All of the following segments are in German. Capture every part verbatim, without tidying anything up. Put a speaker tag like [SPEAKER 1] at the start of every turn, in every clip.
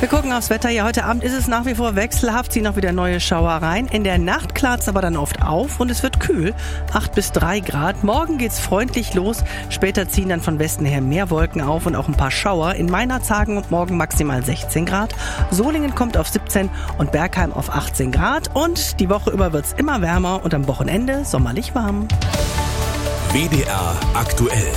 [SPEAKER 1] Wir gucken aufs Wetter. Ja, heute Abend ist es nach wie vor wechselhaft, ziehen auch wieder neue Schauer rein. In der Nacht klart es aber dann oft auf und es wird kühl, acht bis drei Grad. Morgen geht's freundlich los. Später ziehen dann von Westen her mehr Wolken auf und auch ein paar Schauer. In Meinerzhagen und morgen maximal sechzehn Grad. Solingen kommt auf siebzehn und Bergheim auf achtzehn Grad. Und die Woche über wird's immer wärmer und am Wochenende sommerlich warm.
[SPEAKER 2] W D R aktuell.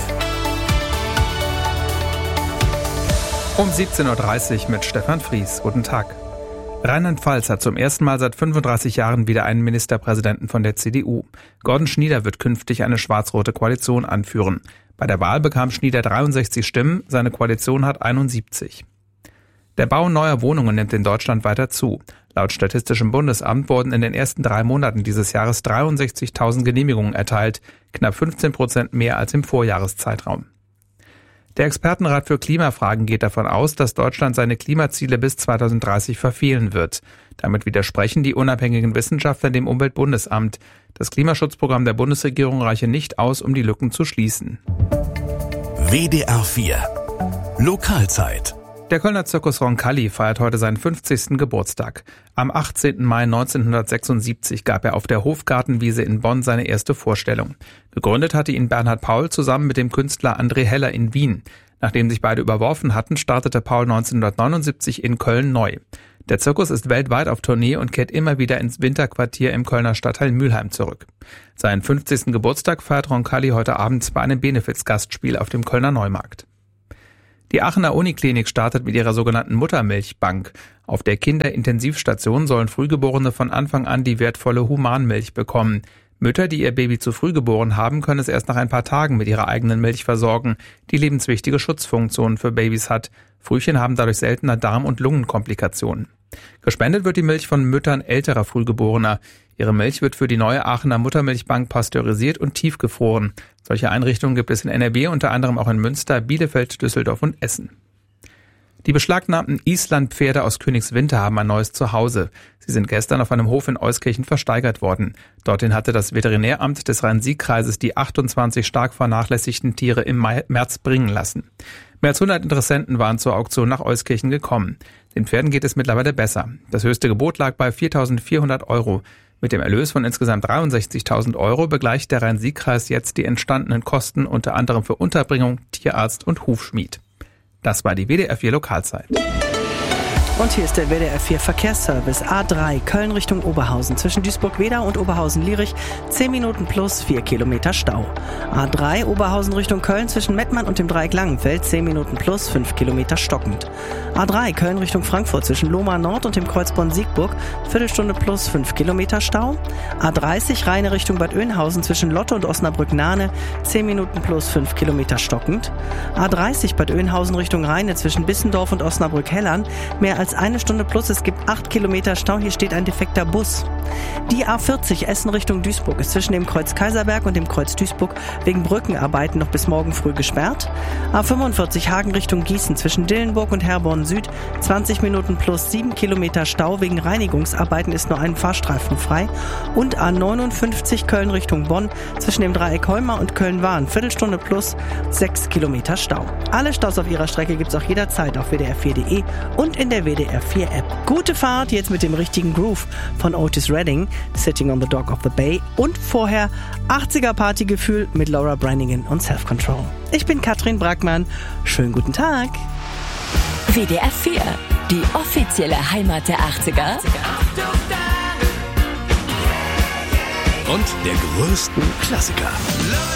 [SPEAKER 3] Um siebzehn Uhr dreißig mit Stefan Fries. Guten Tag. Rheinland-Pfalz hat zum ersten Mal seit fünfunddreißig Jahren wieder einen Ministerpräsidenten von der C D U. Gordon Schnieder wird künftig eine schwarz-rote Koalition anführen. Bei der Wahl bekam Schnieder dreiundsechzig Stimmen, seine Koalition hat einundsiebzig. Der Bau neuer Wohnungen nimmt in Deutschland weiter zu. Laut Statistischem Bundesamt wurden in den ersten drei Monaten dieses Jahres dreiundsechzigtausend Genehmigungen erteilt, knapp fünfzehn Prozent mehr als im Vorjahreszeitraum. Der Expertenrat für Klimafragen geht davon aus, dass Deutschland seine Klimaziele bis zweitausenddreißig verfehlen wird. Damit widersprechen die unabhängigen Wissenschaftler dem Umweltbundesamt. Das Klimaschutzprogramm der Bundesregierung reiche nicht aus, um die Lücken zu schließen.
[SPEAKER 2] W D R vier Lokalzeit.
[SPEAKER 3] Der Kölner Zirkus Roncalli feiert heute seinen fünfzigsten Geburtstag. Am achtzehnten Mai neunzehnhundertsechsundsiebzig gab er auf der Hofgartenwiese in Bonn seine erste Vorstellung. Gegründet hatte ihn Bernhard Paul zusammen mit dem Künstler André Heller in Wien. Nachdem sich beide überworfen hatten, startete Paul neunzehnhundertneunundsiebzig in Köln neu. Der Zirkus ist weltweit auf Tournee und kehrt immer wieder ins Winterquartier im Kölner Stadtteil Mülheim zurück. Seinen fünfzigsten Geburtstag feiert Roncalli heute Abend bei einem Benefiz-Gastspiel auf dem Kölner Neumarkt. Die Aachener Uniklinik startet mit ihrer sogenannten Muttermilchbank. Auf der Kinderintensivstation sollen Frühgeborene von Anfang an die wertvolle Humanmilch bekommen. Mütter, die ihr Baby zu früh geboren haben, können es erst nach ein paar Tagen mit ihrer eigenen Milch versorgen, die lebenswichtige Schutzfunktionen für Babys hat. Frühchen haben dadurch seltener Darm- und Lungenkomplikationen. Gespendet wird die Milch von Müttern älterer Frühgeborener. Ihre Milch wird für die neue Aachener Muttermilchbank pasteurisiert und tiefgefroren. Solche Einrichtungen gibt es in N R W, unter anderem auch in Münster, Bielefeld, Düsseldorf und Essen. Die beschlagnahmten Islandpferde aus Königswinter haben ein neues Zuhause. Sie sind gestern auf einem Hof in Euskirchen versteigert worden. Dorthin hatte das Veterinäramt des Rhein-Sieg-Kreises die achtundzwanzig stark vernachlässigten Tiere im März bringen lassen. Mehr als hundert Interessenten waren zur Auktion nach Euskirchen gekommen. Den Pferden geht es mittlerweile besser. Das höchste Gebot lag bei viertausendvierhundert Euro. Mit dem Erlös von insgesamt dreiundsechzigtausend Euro begleicht der Rhein-Sieg-Kreis jetzt die entstandenen Kosten unter anderem für Unterbringung, Tierarzt und Hufschmied. Das war die W D R vier Lokalzeit.
[SPEAKER 1] Und hier ist der W D R vier Verkehrsservice. A drei Köln Richtung Oberhausen. Zwischen Duisburg-Wedau und Oberhausen-Lierich zehn Minuten plus vier Kilometer Stau. A drei Oberhausen Richtung Köln zwischen Mettmann und dem Dreieck Langenfeld zehn Minuten plus fünf Kilometer stockend. A drei Köln Richtung Frankfurt zwischen Lohmar Nord und dem Kreuz Bonn-Siegburg Viertelstunde plus fünf Kilometer Stau. A dreißig Rheine Richtung Bad Oeynhausen zwischen Lotte und Osnabrück-Nahne zehn Minuten plus fünf Kilometer stockend. A dreißig Bad Oeynhausen Richtung Rheine zwischen Bissendorf und Osnabrück-Hellern mehr als eine Stunde plus, es gibt acht Kilometer Stau, hier steht ein defekter Bus. Die A vierzig Essen Richtung Duisburg ist zwischen dem Kreuz Kaiserberg und dem Kreuz Duisburg wegen Brückenarbeiten noch bis morgen früh gesperrt. A fünfundvierzig Hagen Richtung Gießen zwischen Dillenburg und Herborn Süd zwanzig Minuten plus sieben Kilometer Stau, wegen Reinigungsarbeiten ist nur ein Fahrstreifen frei. Und A neunundfünfzig Köln Richtung Bonn zwischen dem Dreieck Heumar und Köln-Wahn Viertelstunde plus sechs Kilometer Stau. Alle Staus auf ihrer Strecke gibt's auch jederzeit auf w d r vier punkt d e und in der W D R vier App. Gute Fahrt jetzt mit dem richtigen Groove von Otis Redding, Sitting on the Dock of the Bay, und vorher achtziger Partygefühl mit Laura Branigan und Self Control. Ich bin Katrin Brackmann. Schönen guten Tag.
[SPEAKER 4] W D R vier, die offizielle Heimat der achtziger.
[SPEAKER 2] Und der größten Klassiker.